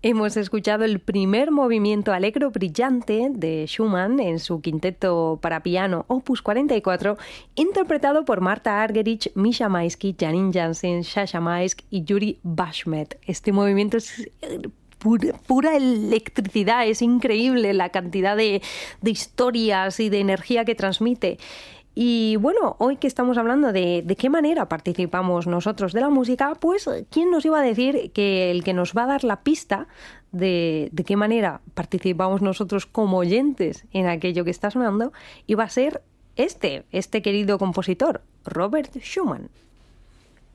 Hemos escuchado el primer movimiento Allegro brillante de Schumann en su quinteto para piano Opus 44, interpretado por Marta Argerich, Misha Maisky, Janine Jansen, Sasha Maisk y Yuri Bashmet. Este movimiento es pura electricidad, es increíble la cantidad de historias y de energía que transmite. Y bueno, hoy que estamos hablando de qué manera participamos nosotros de la música, pues ¿quién nos iba a decir que el que nos va a dar la pista de qué manera participamos nosotros como oyentes en aquello que está sonando iba a ser este querido compositor, Robert Schumann?